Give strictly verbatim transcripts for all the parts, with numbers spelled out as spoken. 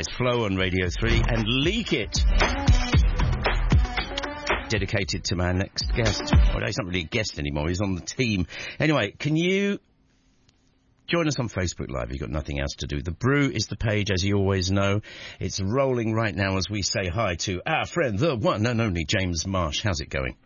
It's Flow on Radio three and Leak It. Dedicated to my next guest. Well, he's not really a guest anymore, he's on the team. Anyway, can you join us on Facebook Live? You've got nothing else to do. The Brew is the page, as you always know. It's rolling right now as we say hi to our friend, the one and only James Marsh. How's it going?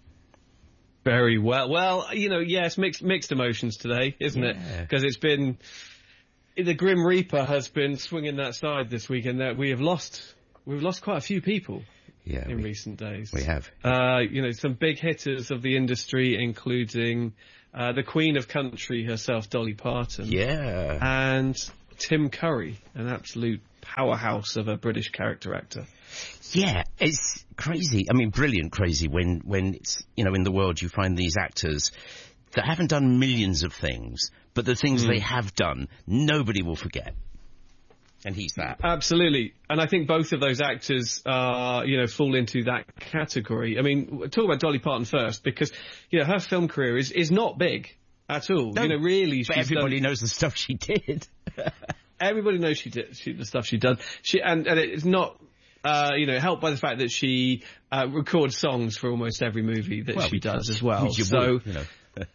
Very well. Well, you know, yes, mixed mixed emotions today, isn't yeah. it? Because it's been... The Grim Reaper has been swinging that side this week, and that we have lost... We've lost quite a few people yeah, in we, recent days. We have. Uh, you know, some big hitters of the industry, including uh, the Queen of Country herself, Dolly Parton. Yeah. And Tim Curry, an absolute powerhouse of a British character actor. Yeah, it's crazy. I mean, brilliant crazy when, when it's, you know, in the world you find these actors that haven't done millions of things, but the things mm. they have done, nobody will forget. And he's that. Absolutely. And I think both of those actors, uh, you know, fall into that category. I mean, talk about Dolly Parton first, because, you know, her film career is, is not big at all. No, you know, really. But everybody done... knows the stuff she did. Everybody knows she did she, the stuff she done. She and, and it's not, uh, you know, helped by the fact that she uh, records songs for almost every movie that well, she does as well. So, would, you know.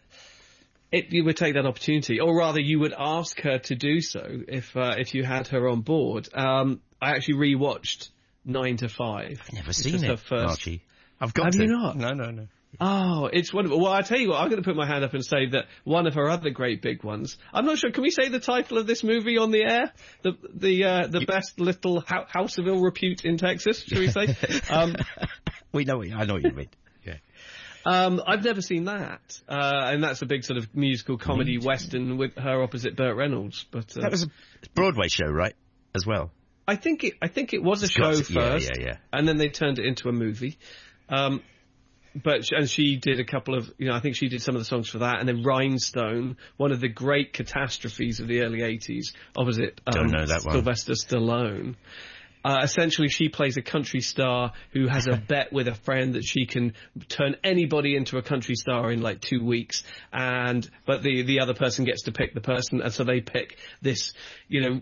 It, you would take that opportunity, or rather, you would ask her to do so if uh, if you had her on board. Um, I actually rewatched Nine to Five. I've never seen it, first... Archie. I've got Have to. you not? No, no, no. Oh, it's wonderful. Well, I tell you what, I'm going to put my hand up and say that one of her other great big ones. I'm not sure. Can we say the title of this movie on the air? The the uh, the you... best little ho- house of ill repute in Texas, shall we say? um, we know. I know what you mean. Um, I've never seen that, uh, and that's a big sort of musical comedy mm. western with her opposite Burt Reynolds. But uh, that was a Broadway show, right? As well. I think it. I think it was a show it. first, yeah, yeah, yeah. and then they turned it into a movie. Um, but and she did a couple of, you know, I think she did some of the songs for that, and then Rhinestone, one of the great catastrophes of the early eighties, opposite um, Don't know that one. Sylvester Stallone. Uh, essentially, she plays a country star who has a bet with a friend that she can turn anybody into a country star in like two weeks. And, but the, the other person gets to pick the person. And so they pick this, you know,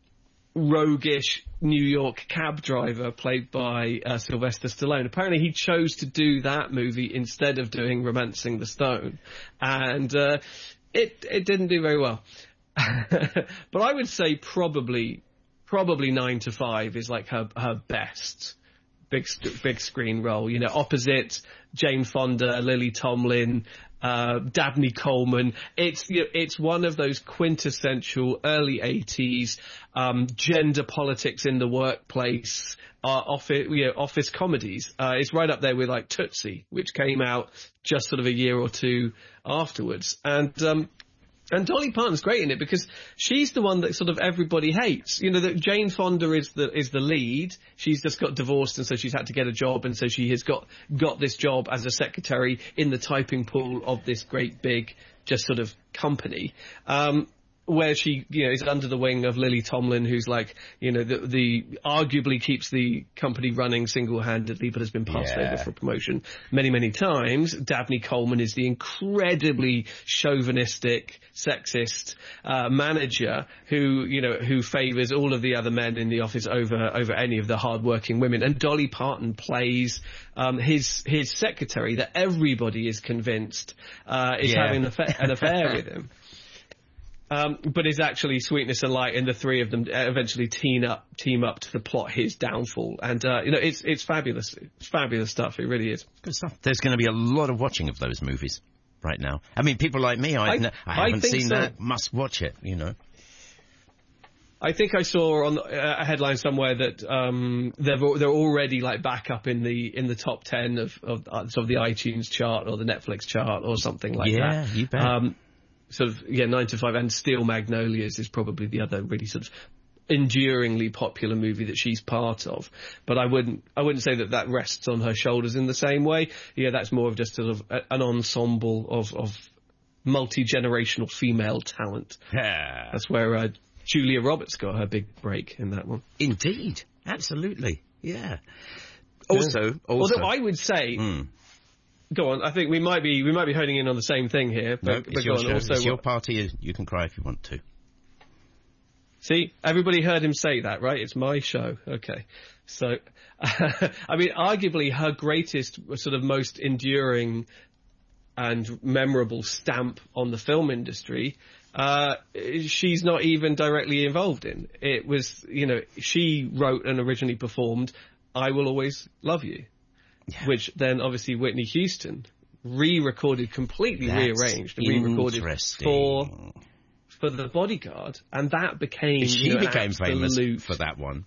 roguish New York cab driver played by uh, Sylvester Stallone. Apparently he chose to do that movie instead of doing Romancing the Stone. And, uh, it, it didn't do very well. But I would say probably, Probably Nine to Five is like her her best big big screen role. You know, opposite Jane Fonda, Lily Tomlin, uh, Dabney Coleman. It's you know, it's one of those quintessential early eighties um, gender politics in the workplace uh, office you know, office comedies. Uh, it's right up there with like Tootsie, which came out just sort of a year or two afterwards, and. Um, And Dolly Parton's great in it because she's the one that sort of everybody hates. You know, that Jane Fonda is the is the lead. She's just got divorced, and so she's had to get a job, and so she has got got this job as a secretary in the typing pool of this great big just sort of company. Um, where she, you know, is under the wing of Lily Tomlin, who's like, you know, the, the arguably keeps the company running single-handedly, but has been passed yeah. over for promotion many, many times. Dabney Coleman is the incredibly chauvinistic, sexist uh, manager who, you know, who favours all of the other men in the office over over any of the hard-working women. And Dolly Parton plays um, his his secretary that everybody is convinced uh, is yeah. having an affair, an affair with him. Um, but is actually sweetness and light, and the three of them eventually team up, team up to the plot his downfall. And, uh, you know, it's, it's fabulous. It's fabulous stuff. It really is. Good stuff. There's going to be a lot of watching of those movies right now. I mean, people like me, I, I, I haven't I seen so. that, must watch it, you know. I think I saw on a headline somewhere that um, they're they're already like back up in the in the top ten of of, uh, sort of the iTunes chart or the Netflix chart or something like yeah, that. Yeah, you bet. Um, Sort of, yeah, Nine to Five and Steel Magnolias is probably the other really sort of enduringly popular movie that she's part of. But I wouldn't, I wouldn't say that that rests on her shoulders in the same way. Yeah, that's more of just sort of a, an ensemble of, of multi-generational female talent. Yeah. That's where uh, Julia Roberts got her big break in that one. Indeed. Absolutely. Yeah. Also, yeah. also. Although I would say, mm. Go on. I think we might be we might be honing in on the same thing here. But, no, but it's go your on. show. Also, it's your party. You can cry if you want to. See, everybody heard him say that, right? It's my show. Okay. So, I mean, arguably her greatest, sort of most enduring and memorable stamp on the film industry, uh, she's not even directly involved in. It was, you know, she wrote and originally performed I Will Always Love You, yeah. which then obviously Whitney Houston re-recorded, completely That's rearranged and re-recorded for for The Bodyguard, and that became she you know, became famous absolute, for that one.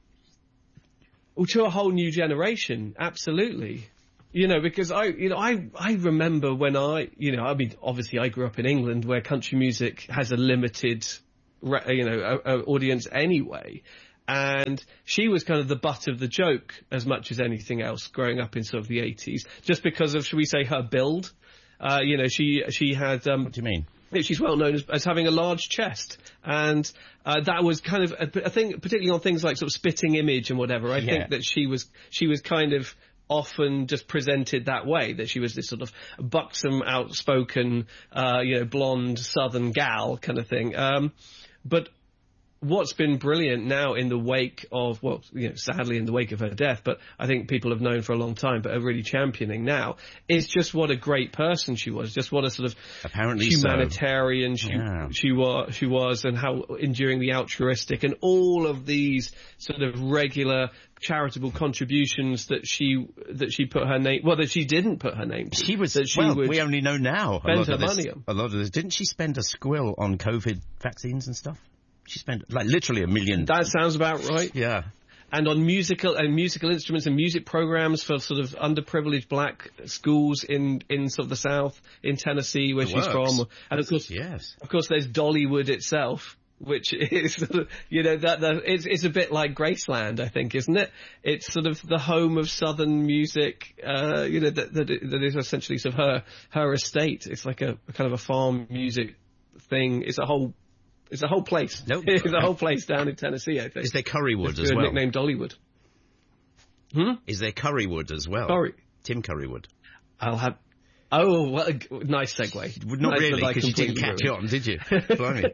Well, to a whole new generation, absolutely. You know, because I, you know, I, I remember when I, you know, I mean, obviously I grew up in England where country music has a limited, you know, a, a audience anyway. And she was kind of the butt of the joke as much as anything else growing up in sort of the eighties, just because of, should we say, her build. Uh, you know, she, she had, um, what do you mean? She's well known as, as having a large chest, and uh, that was kind of a, a thing, particularly on things like sort of Spitting Image and whatever. I yeah. think that she was she was kind of often just presented that way, that she was this sort of buxom, outspoken, uh, you know, blonde Southern gal kind of thing. Um, but what's been brilliant now in the wake of, well, you know, sadly in the wake of her death, but I think people have known for a long time, but are really championing now, is just what a great person she was, just what a sort of Apparently humanitarian so. she, yeah. she was, she was, and how enduringly altruistic, and all of these sort of regular charitable contributions that she that she put her name, well, that she didn't put her name to. She was, that she well, would we only know now. Spend a lot her of this, money on. A lot of this. Didn't she spend a squill on COVID vaccines and stuff? She spent like literally a million. That sounds about right. Yeah. And on musical and musical instruments and music programs for sort of underprivileged black schools in, in sort of the South, in Tennessee, where it she's works. from. And of course, yes. Of course, there's Dollywood itself, which is, you know, that, that it's, it's a bit like Graceland, I think, isn't it? It's sort of the home of Southern music, uh, you know, that, that, that is essentially sort of her, her estate. It's like a, a kind of a farm music thing. It's a whole, it's a whole place. Nope. It's a whole place down in Tennessee, I think. Is there Currywood it's as well? Nicknamed Dollywood. Hmm? Is there Currywood as well? Curry. Tim Currywood. I'll have. Oh, well, nice segue. Not nice really, because you didn't catch ruined. on, did you? Blimey.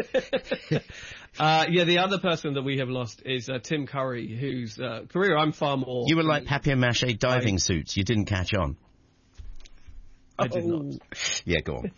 uh, yeah, the other person that we have lost is uh, Tim Curry, whose uh, career I'm far more. You were like papier-mâché diving I, suits. You didn't catch on. I did oh. not. Yeah, go on.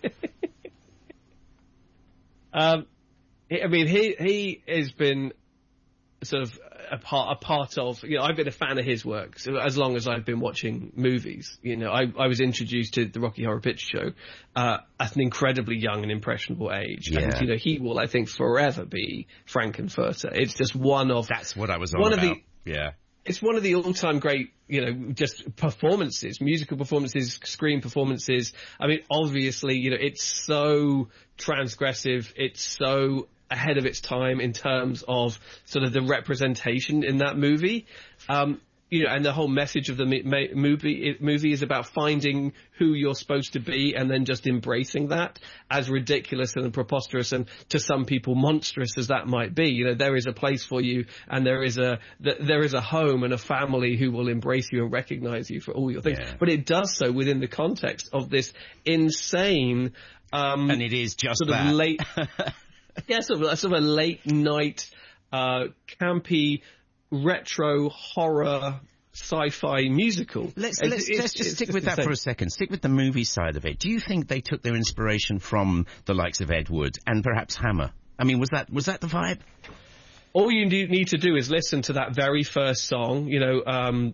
um, I mean, he he has been sort of a part, a part of, you know, I've been a fan of his work so as long as I've been watching movies. You know, I, I was introduced to the Rocky Horror Picture Show uh, at an incredibly young and impressionable age. Yeah. And, you know, he will, I think, forever be Frankenfurter. It's just one of... That's what I was on one about. Of the, yeah. It's one of the all-time great, you know, just performances, musical performances, screen performances. I mean, obviously, you know, it's so transgressive. It's so ahead of its time in terms of sort of the representation in that movie. Um, you know, and the whole message of the ma- movie it, movie is about finding who you're supposed to be and then just embracing that, as ridiculous and preposterous and to some people monstrous as that might be. You know, there is a place for you, and there is a th- there is a home and a family who will embrace you and recognize you for all your things. Yeah. But it does so within the context of this insane, um, and it is just sort that. of late. Yeah, sort of, sort of a late night, uh, campy, retro horror sci-fi musical. Let's it's, let's, it's, let's just it's stick just with that insane. for a second. Stick with the movie side of it. Do you think they took their inspiration from the likes of Ed Wood and perhaps Hammer? I mean, was that was that the vibe? All you need to do is listen to that very first song. You know, um,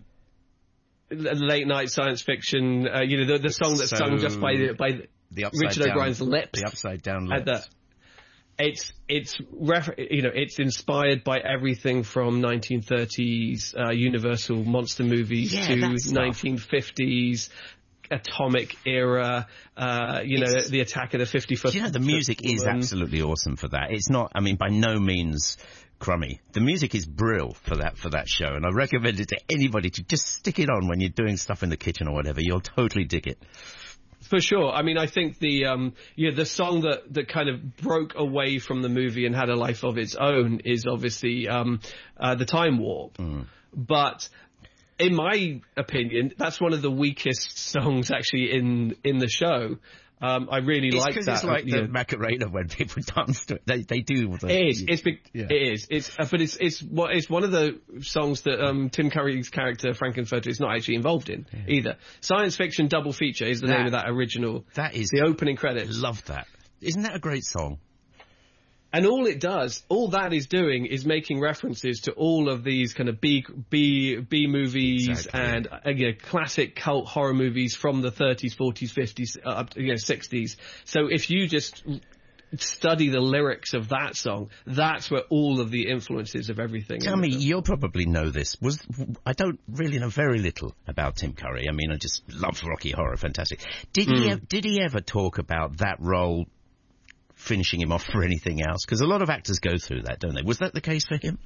late night science fiction. Uh, you know, the, the song that's so sung just by the, by the Richard down, O'Brien's lips. The upside down lips. The, It's it's refer- you know it's inspired by everything from nineteen thirties uh, Universal monster movies yeah, to nineteen fifties atomic era. Uh, you it's, know the Attack of the fifty foot. You know the music is absolutely awesome for that. It's not. I mean, by no means crummy. The music is brill for that for that show, and I recommend it to anybody to just stick it on when you're doing stuff in the kitchen or whatever. You'll totally dig it. For sure. I mean, I think the um, yeah, the song that, that kind of broke away from the movie and had a life of its own is obviously um, uh, The Time Warp. Mm. But in my opinion, that's one of the weakest songs actually in in the show. Um, I really it's like that. It's like the know. Macarena when people dance to it. They they do. The, it is. It's big. Yeah. It is. It's. Uh, but it's it's what it's one of the songs that um, Tim Curry's character Frankenfurter is not actually involved in yeah. either. Science fiction double feature is the that, name of that original. That is the opening credits. Love that. Isn't that a great song? And all it does, all that is doing, is making references to all of these kind of B B B movies exactly. and uh, you know, classic cult horror movies from the thirties, forties, fifties, uh, up to, you know, sixties. So if you just study the lyrics of that song, that's where all of the influences of everything. Tell me, you'll probably know this. Was I don't really know very little about Tim Curry. I mean, I just love Rocky Horror, fantastic. Did mm. he did he ever talk about that role finishing him off for anything else? Because a lot of actors go through that, don't they? Was that the case for him?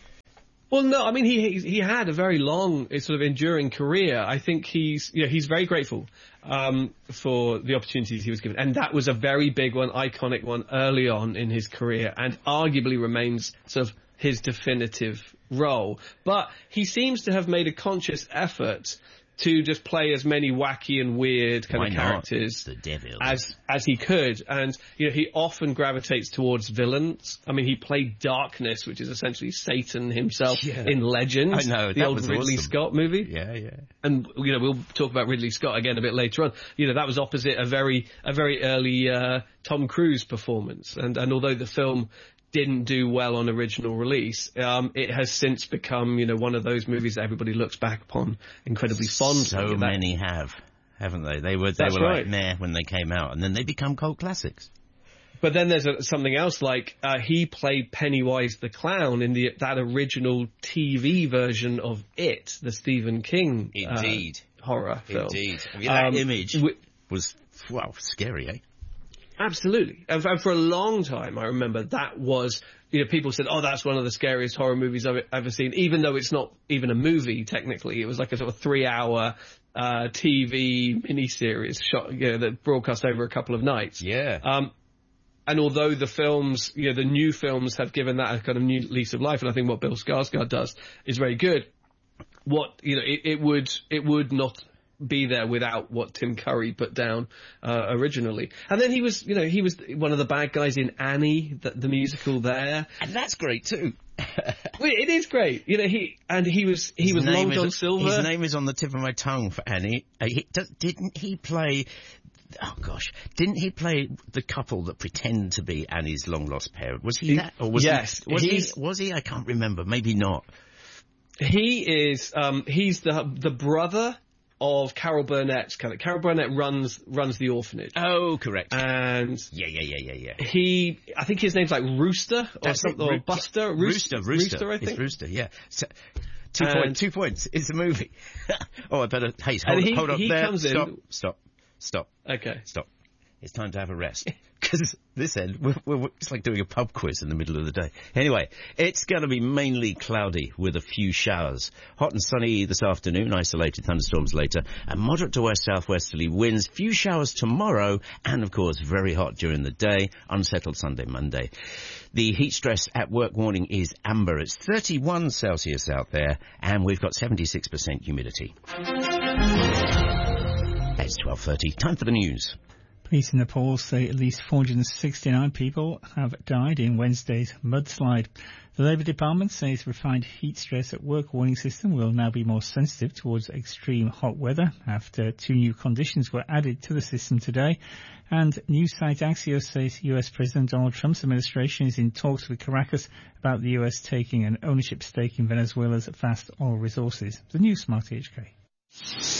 Well, no. I mean, he he had a very long, sort of enduring career. I think he's you know, he's very grateful um, for the opportunities he was given, and that was a very big one, iconic one early on in his career, and arguably remains sort of his definitive role. But he seems to have made a conscious effort to just play as many wacky and weird kind Why of not? characters The devil. as as he could, and you know he often gravitates towards villains. I mean, he played Darkness, which is essentially Satan himself yeah. in Legend, I know, the that old was Ridley awesome. Scott movie. Yeah, yeah. And you know we'll talk about Ridley Scott again a bit later on. You know that was opposite a very a very early uh, Tom Cruise performance, and and although the film didn't do well on original release, um, it has since become, you know, one of those movies that everybody looks back upon incredibly fondly. So many have, haven't they? They were, they That's were right. like meh when they came out, and then they become cult classics. But then there's a, something else, like uh, he played Pennywise the Clown in the that original T V version of It, the Stephen King Indeed. Uh, horror film. Indeed. I mean, that um, image w- was, wow, scary, eh? Absolutely. And for a long time, I remember that was, you know, people said, oh, that's one of the scariest horror movies I've ever seen, even though it's not even a movie, technically. It was like a sort of three-hour uh, T V miniseries shot, you know, that broadcast over a couple of nights. Yeah. Um, and although the films, you know, the new films have given that a kind of new lease of life, and I think what Bill Skarsgård does is very good, what, you know, it, it would, it would not be there without what Tim Curry put down uh, originally. And then he was, you know, he was one of the bad guys in Annie, the, the musical there. And that's great too. Well, it is great. You know, he, and he was, he his was Long John is, Silver. His name is on the tip of my tongue for Annie. Uh, he, does, didn't he play, oh gosh, didn't he play the couple that pretend to be Annie's long lost parent? Was he, he that? Or was yes. He, was he, was he? I can't remember. Maybe not. He is, um, he's the, the brother of Carol Burnett's kind of. Carol Burnett runs runs the orphanage. Oh, correct. And yeah, yeah, yeah, yeah, yeah. He, I think his name's like Rooster or That's something, it. or Buster. Rooster, Rooster, Rooster. Rooster I think. It's Rooster, yeah. So, two and points. Two points. It's a movie. Oh, I better. Hey, hold, he, hold on. He there. comes Stop. in. Stop. Stop. Okay. Stop. It's time to have a rest. Because this end, we're, we're, it's like doing a pub quiz in the middle of the day. Anyway, it's going to be mainly cloudy with a few showers. Hot and sunny this afternoon, isolated thunderstorms later, and moderate to west southwesterly winds. Few showers tomorrow, and of course very hot during the day. Unsettled Sunday, Monday. The heat stress at work warning is amber. It's thirty-one Celsius out there, and we've got seventy-six percent humidity. It's twelve thirty. Time for the news. Police in Nepal say at least four hundred sixty-nine people have died in Wednesday's mudslide. The Labour Department says refined heat stress at work warning system will now be more sensitive towards extreme hot weather after two new conditions were added to the system today. And news site Axios says U S President Donald Trump's administration is in talks with Caracas about the U S taking an ownership stake in Venezuela's vast oil resources. The news, Smart H K.